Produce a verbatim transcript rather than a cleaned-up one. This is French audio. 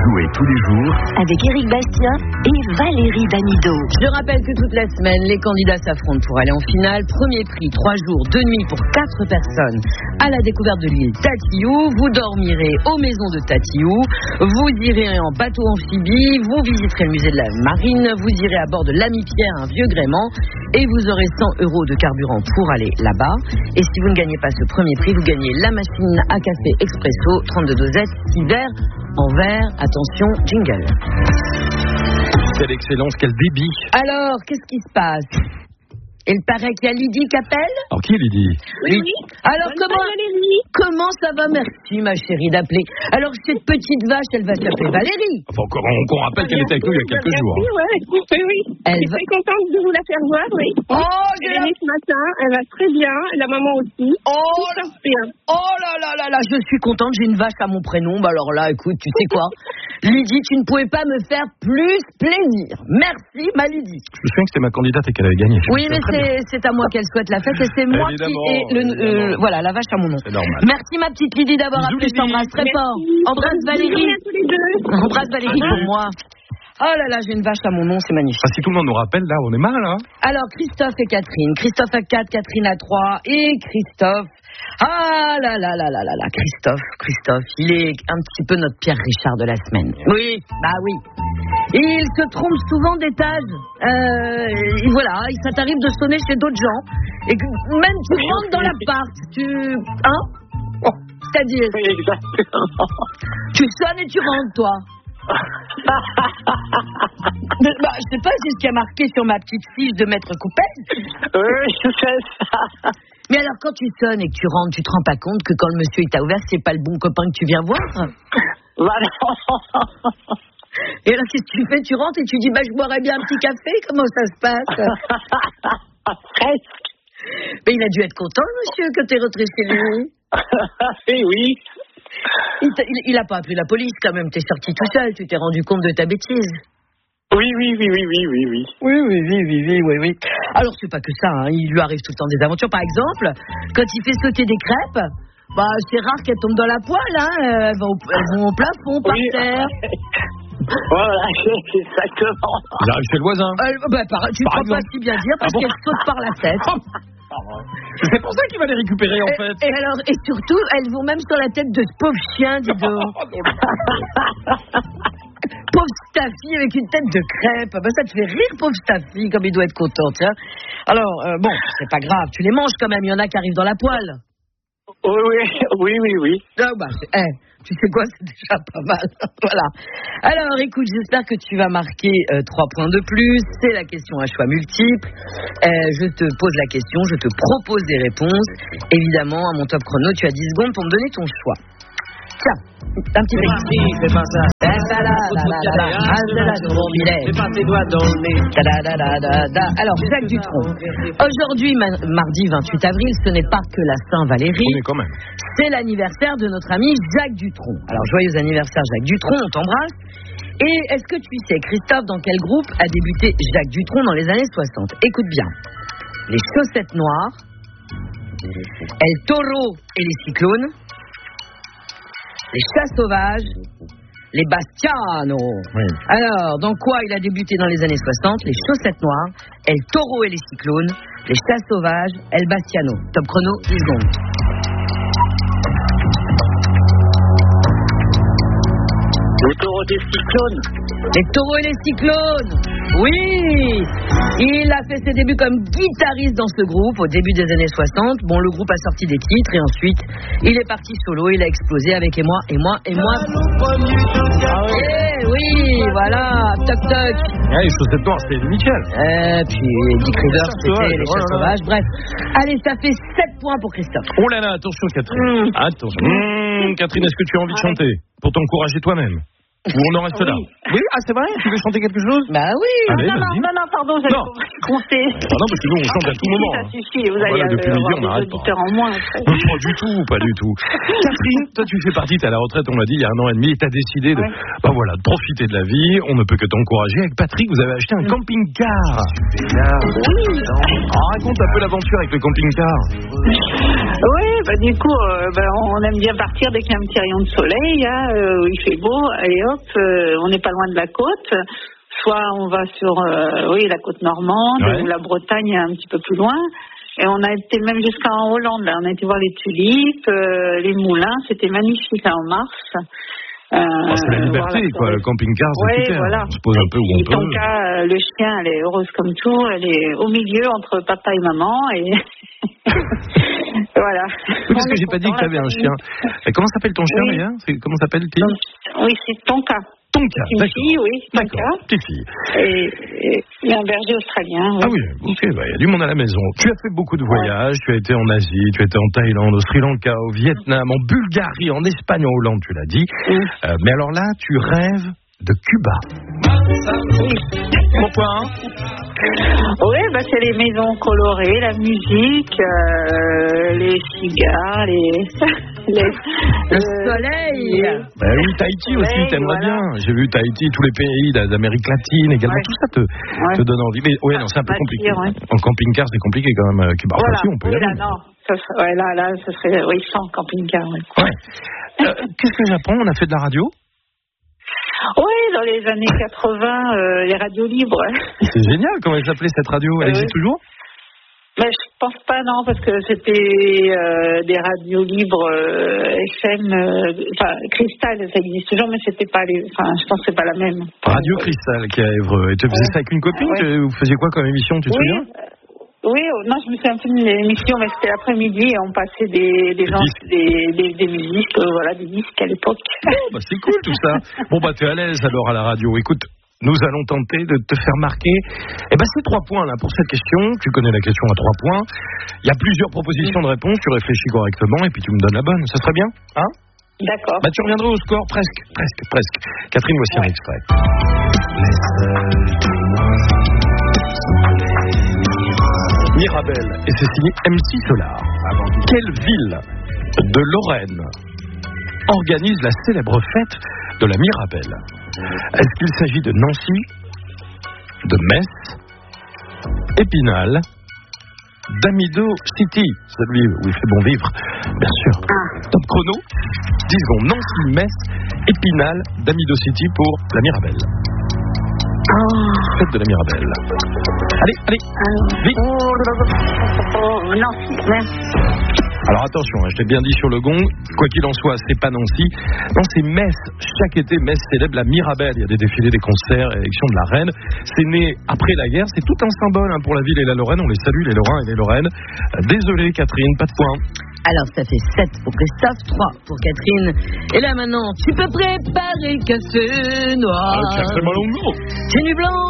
Jouez tous les jours avec Éric Bastien et Valérie Damido. Je rappelle que toute la semaine, les candidats s'affrontent pour aller en finale. Premier prix, trois jours, deux nuits pour quatre personnes à la découverte de l'île Tatiou. Vous dormirez aux maisons de Tatiou. Vous irez en bateau amphibie. Vous visiterez le musée de la Marine. Vous irez à bord de l'Ami Pierre, un vieux gréement. Et vous aurez cent euros de carburant pour aller là-bas. Et si vous ne gagnez pas ce premier prix, vous gagnez la machine à café Expresso, trente-deux dosettes, six verres en verre. Attention, jingle. Quelle excellence, quel débit. Alors, qu'est-ce qui se passe? Il paraît qu'il y a Lydie qui appelle. Alors, qui est Lydie? Oui. Alors, Bonne comment, Valérie. comment ça va? Merci, ma chérie, d'appeler. Alors, cette petite vache, elle va s'appeler Valérie. Enfin, encore, on, on rappelle qu'elle était avec nous il y a quelques jours. Oui, ouais. oui, oui. Elle Je suis va- très contente de vous la faire voir, oui. Oh, Elle j'ai est la... née ce matin, elle va très bien, la maman aussi. Oh, Tout là... se passe bien. oh là là là là, je suis contente, j'ai une vache à mon prénom. Bah alors là, écoute, tu sais quoi? Lydie, tu ne pouvais pas me faire plus plaisir. Merci, ma Lydie. Je me souviens que c'était ma candidate et qu'elle avait gagné. Je Oui, me mais souviens très bien. c'est, c'est à moi qu'elle souhaite la fête et c'est moi qui Évidemment, ai le, euh, évidemment. voilà, la vache à mon nom. C'est normal. Merci, ma petite Lydie, d'avoir Bisous, appelé. Je Lydie. t'embrasse très Merci. fort. Embrasse Bonne journée Valérie. à tous les deux. Embrasse Valérie pour moi. Oh là là, j'ai une vache à mon nom, c'est magnifique. Enfin, si tout le monde nous rappelle, là, on est mal, hein. Alors, Christophe et Catherine. Christophe à quatre, Catherine à trois. Et Christophe. Ah là là là là là là, Christophe, Christophe. Il est un petit peu notre Pierre Richard de la semaine. Oui, bah oui. Il se trompe souvent d'étage. Euh, et voilà, ça t'arrive de sonner chez d'autres gens. Et que même tu rentres dans l'appart. Tu. Hein? Oh, c'est-à-dire. Oui, exactement. Tu sonnes et tu rentres, toi. Mais, bah, je sais pas, c'est ce qui a marqué sur ma petite fiche de maître Coupez. Oui, je fais ça. Mais alors, quand tu sonnes et que tu rentres, tu te rends pas compte que quand le monsieur il t'a ouvert, c'est pas le bon copain que tu viens voir? Voilà. Et alors, qu'est-ce que tu fais? Tu rentres et tu dis, bah, je boirais bien un petit café? Comment ça se passe? Presque. Mais il a dû être content, monsieur, que t'es rentré chez lui. Oui, oui. Il, t'a- il, il a pas appelé la police, quand même. T'es sorti tout seul, tu t'es rendu compte de ta bêtise. Oui, oui, oui, oui, oui, oui, oui. Oui, oui, oui, oui, oui, oui, oui. Alors, c'est pas que ça, hein. Il lui arrive tout le temps des aventures. Par exemple, quand il fait sauter des crêpes, bah, c'est rare qu'elles tombent dans la poêle, hein. Elles vont au, elles vont au plafond, par Oui. terre. Voilà, exactement. J'arrive chez le voisin. Euh, bah, par- tu ne Par crois pas exemple. si bien dire parce Ah bon qu'elle saute par la tête. C'est pour ça qu'il va les récupérer, en et, fait. et alors, et surtout, elles vont même sur la tête de ce pauvre chien, dis donc. Pauvre Staffy avec une tête de crêpe. Bah, ça te fait rire, pauvre Staffy, comme il doit être content, tiens. Alors, euh, bon, c'est pas grave, tu les manges quand même. Il y en a qui arrivent dans la poêle. Oui, oui, oui, oui, oui. Ah, bah, c'est- eh, tu sais quoi, c'est déjà pas mal. Voilà. Alors, écoute, j'espère que tu vas marquer euh, trois points de plus. C'est la question à choix multiple. Euh, je te pose la question, je te propose des réponses. Évidemment, à mon top chrono, tu as dix secondes pour me donner ton choix. Tiens, un petit peu. C'est pas ça. Da, da, da, da, da, da. Ah, c'est là, c'est mon billet. C'est pas tes doigts dans le nez. Da, da, da, da, da, da. Alors, Jacques Dutronc. Aujourd'hui, ma- mardi vingt-huit avril, ce n'est pas que la Saint-Valérie. On est quand même. C'est l'anniversaire de notre ami Jacques Dutronc. Alors, joyeux anniversaire Jacques Dutronc, on t'embrasse. Et est-ce que tu sais, Christophe, dans quel groupe a débuté Jacques Dutronc dans les années soixante? Écoute bien. Les Chaussettes Noires, El Toro et les Cyclones, les Chats Sauvages, les Bastiano. Oui. Alors, dans quoi il a débuté dans les années soixante? Les Chaussettes Noires, El Toro et les Cyclones, les Chats Sauvages, El Bastiano. Top chrono, dix secondes. Le taureau des cyclones. Les Taureaux et les Cyclones. Oui, il a fait ses débuts comme guitariste dans ce groupe au début des années soixante. Bon, le groupe a sorti des titres et ensuite il est parti solo, il a explosé avec Et moi, et moi, et moi. Eh oui, voilà, toc toc. Ouais, les chaussettes noires, c'est Michel. Euh, puis Dick Rivers, Chats c'était sauvages, les oh Chats là là. Sauvages. Bref, allez, ça fait sept points pour Christophe. Oh là là, attention, Catherine. Mm. Attention. Mm, Catherine, est-ce que tu as envie de chanter pour t'encourager toi-même? Ou on en reste là? Oui, ah, c'est vrai? Tu veux chanter quelque chose? Bah oui. Allez, Non, non, vas-y. non, non, pardon, j'avais Non. compté. Ah non, parce que nous, on chante à tout moment. Ça hein. suffit, vous allez Voilà, depuis euh, midi, on avoir des n'arrête pas. auditeurs en moins. après. Pas du tout, pas du tout. Catherine, toi tu fais partie, t'es à la retraite, on l'a dit, il y a un an et demi, et t'as décidé de, Ouais. bah voilà, de profiter de la vie. On ne peut que t'encourager. Avec Patrick, vous avez acheté un camping-car. Oui. Oh, raconte un peu l'aventure avec le camping-car. Oui, bah, du coup, euh, bah, on aime bien partir dès qu'il y a un petit rayon de soleil, hein, euh, où il fait beau, et hop, euh, on n'est pas loin de la côte. Soit on va sur euh, oui, la côte normande, Ouais. ou la Bretagne un petit peu plus loin. Et on a été même jusqu'en Hollande, là. On a été voir les tulipes, euh, les moulins, c'était magnifique là, en mars. Euh, Oh, c'est la liberté, voilà, quoi. Le camping-car, c'est oui, super. voilà. On se pose un peu où on Et peut. Tonka, euh, le chien, elle est heureuse comme tout. Elle est au milieu entre papa et maman. Et voilà. Oui, parce On que est j'ai pas dit que content, tu avais la un famille. chien. Et comment s'appelle ton chien, Oui. d'ailleurs C'est- Comment s'appelle-t-il Donc, oui, c'est Tonka. Tonka, Une d'accord. fille, oui, Tonka. D'accord, petite fille. Et, et, et un berger australien. Oui. Ah oui, ok, bah, il y a du monde à la maison. Tu as fait beaucoup de voyages, tu as été en Asie, tu as été en Thaïlande, au Sri Lanka, au Vietnam, en Bulgarie, en Espagne, en Hollande, tu l'as dit. Mm. Euh, mais alors là, tu rêves de Cuba. Pourquoi hein Oui, bah, c'est les maisons colorées, la musique, euh, les cigares, les... les Le soleil. Bah oui, Tahiti aussi, soleil, t'aimerais voilà. bien. J'ai vu Tahiti, tous les pays d'Amérique latine également, Ouais. tout ça te, Ouais. te donne envie. Mais ouais, non, c'est un peu M'attire, compliqué. ouais. En camping-car, c'est compliqué quand même. euh, Cuba, enfin, Voilà, si, on peut y oui, là, aller. non. Ça serait, ouais, là, là, ce serait, oui, sans camping-car, oui. Ouais. Euh, Qu'est-ce que j'apprends On a fait de la radio Oui, dans les années quatre-vingts, euh, les radios libres. C'est génial. Comment elle s'appelait cette radio Elle Euh, existe oui. toujours Mais je pense pas, non, parce que c'était euh, des radios libres euh, F M, euh, enfin, Cristal, ça existe toujours, mais c'était pas les, enfin, je pense que c'est pas la même. Radio Cristal qui est à Évreux. Et tu faisais Ouais. ça avec une copine Ouais. Tu- Vous faisiez quoi comme émission Tu te Oui, souviens euh, oui, euh, non, je me souviens plus de l'émission, mais c'était l'après-midi et on passait des, des, Des gens, disques. des, des, des musiques, euh, voilà, des disques à l'époque. Bah, c'est cool tout ça. Bon, bah, tu es à l'aise alors à la radio. Écoute, nous allons tenter de te faire marquer. Eh ben, c'est trois points là pour cette question. Tu connais la question à trois points. Il y a plusieurs propositions de réponse. Tu réfléchis correctement et puis tu me donnes la bonne. Ça serait bien hein D'accord. Bah, tu reviendras au score presque, presque, presque. Catherine, voici un extrait. Mirabel, et c'est signé M C Solar. Quelle ville de Lorraine organise la célèbre fête de la Mirabelle? Est-ce qu'il s'agit de Nancy, de Metz, Épinal, d'Amido City, celui où il fait bon vivre, bien sûr. Top chrono, dix secondes. Nancy, Metz, Épinal, d'Amido City pour la Mirabelle. Fête de la Mirabelle. Allez, allez, vite. Oh, non, merci. Alors attention, hein, je t'ai bien dit sur le gong, quoi qu'il en soit, c'est pas Nancy. Non, c'est Metz. Chaque été, Metz célèbre la Mirabelle. Il y a des défilés, des concerts, élections de la reine. C'est né après la guerre. C'est tout un symbole hein, pour la ville et la Lorraine. On les salue, les Lorrains et les Lorraines. Euh, désolé, Catherine, pas de points. Alors, ça fait sept pour Christophe, trois pour Catherine. Et là, maintenant, tu peux préparer le café noir. Ah, Café Malongo. C'est du blanc.